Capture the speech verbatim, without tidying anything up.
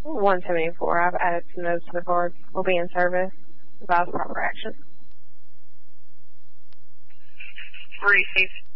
one seventy-four. I've added some notes to the card. Will be in service. Advise proper action. Receive.